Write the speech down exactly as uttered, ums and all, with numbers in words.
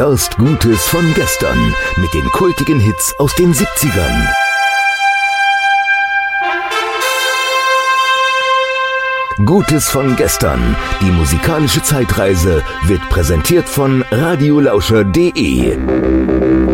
Erst Gutes von gestern mit den kultigen Hits aus den siebzigern. Gutes von gestern, die musikalische Zeitreise, wird präsentiert von radiolauscher punkt de.